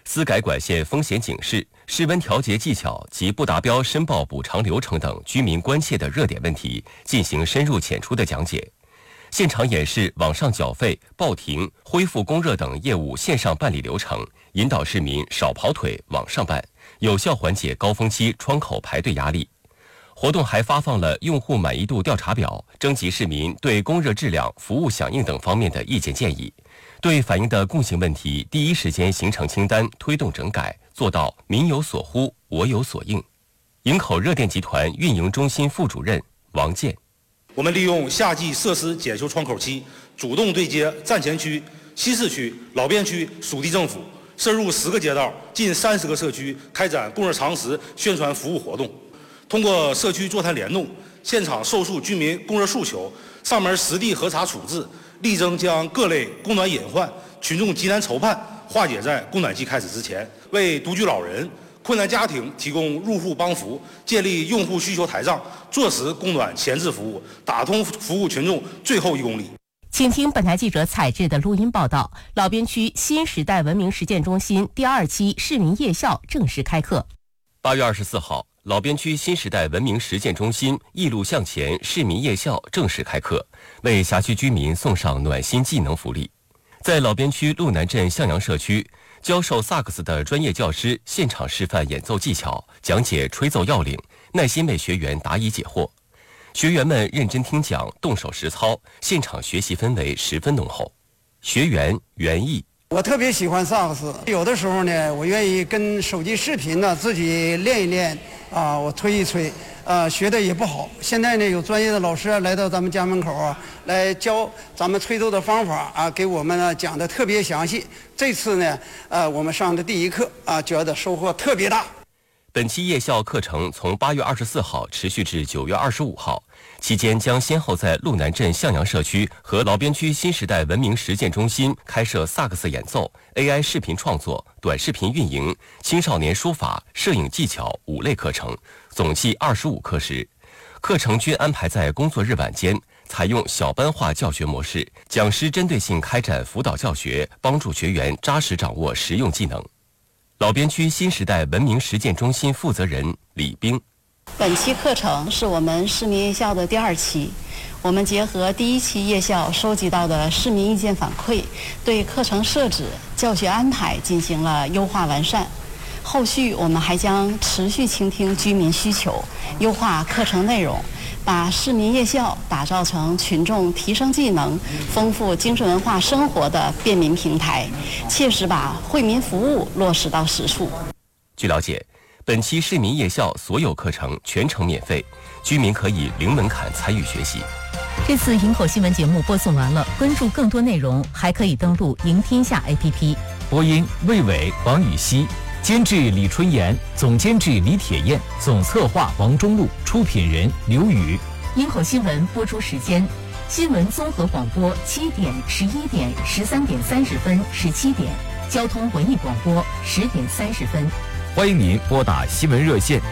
私改管线风险警示、室温调节技巧及不达标申报补偿流程等居民关切的热点问题进行深入浅出的讲解。现场演示网上缴费、报停、恢复供热等业务线上办理流程，引导市民少跑腿网上办，有效缓解高峰期窗口排队压力。活动还发放了用户满意度调查表，征集市民对供热质量、服务响应等方面的意见建议，对反映的共性问题第一时间形成清单，推动整改，做到民有所呼，我有所应。营口热电集团运营中心副主任王健： 我们利用夏季设施检修窗口期，主动对接站前区、西市区、老边区属地政府，深入10个街道、近30个社区，开展供热常识宣传服务活动。通过社区座谈联动，现场受诉居民供热诉求，上门实地核查处置，力争将各类供暖隐患、群众急难愁盼化解在供暖季开始之前，为独居老人、困难家庭提供入户帮扶，建立用户需求台账，做实供暖前置服务，打通服务群众最后1公里。 请听本台记者采制的录音报道：老边区新时代文明实践中心第2期市民夜校正式开课。 8月24号，老边区新时代文明实践中心一路向前市民夜校正式开课，为辖区居民送上暖心技能福利。在老边区路南镇向阳社区，教授萨克斯的专业教师现场示范演奏技巧，讲解吹奏要领，耐心为学员答疑解惑。学员们认真听讲，动手实操，现场学习氛围十分浓厚。学员袁毅： 我特别喜欢萨克斯，有的时候呢，我愿意跟手机视频呢自己练一练啊，我吹一吹，学的也不好。现在呢，有专业的老师来到咱们家门口啊，来教咱们吹奏的方法啊，给我们呢讲的特别详细。这次呢，我们上的第一课啊，觉得收获特别大。 本期夜校课程从8月24号持续至9月25号，期间将先后在路南镇向阳社区和老边区新时代文明实践中心开设萨克斯演奏、AI 视频创作、短视频运营、青少年书法、摄影技巧5类课程，总计25课时。课程均安排在工作日晚间，采用小班化教学模式，讲师针对性开展辅导教学，帮助学员扎实掌握实用技能。老边区新时代文明实践中心负责人李冰： 本期课程是我们市民夜校的第2期，我们结合第1期夜校收集到的市民意见反馈，对课程设置、教学安排进行了优化完善。后续我们还将持续倾听居民需求，优化课程内容，把市民夜校打造成群众提升技能、丰富精神文化生活的便民平台，切实把惠民服务落实到实处。 据了解，本期市民夜校所有课程全程免费，居民可以零门槛参与学习。 这次营口新闻节目播送完了，关注更多内容还可以登录赢天下 APP。 播音魏伟、王雨熙，监制李春妍，总监制李铁燕，总策划王中路，出品人刘宇。 营口新闻播出时间：新闻综合广播7点、11点、13点30分、17点；交通文艺广播10点30分。 欢迎您拨打新闻热线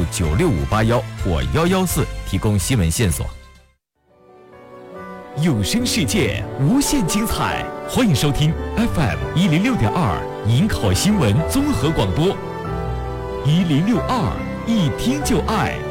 269658或114提供新闻线索。有声世界无限精彩，欢迎收听 FM 106.2营口新闻综合广播，1062一听就爱。